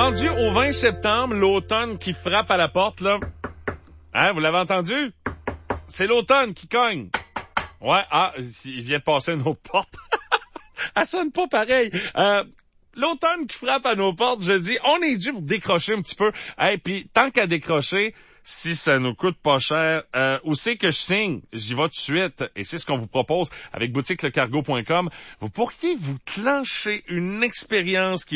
Rendu au 20 septembre, l'automne qui frappe à la porte, là. Hein, vous l'avez entendu? C'est l'automne qui cogne. Ouais, il vient de passer une autre porte. Elle sonne pas pareil. L'automne qui frappe à nos portes, je dis, on est dû pour décrocher un petit peu. Hey, puis tant qu'à décrocher, si ça nous coûte pas cher, où c'est que je signe? J'y vais tout de suite. Et c'est ce qu'on vous propose avec boutiquelecargo.com. Vous pourriez vous clencher une expérience qui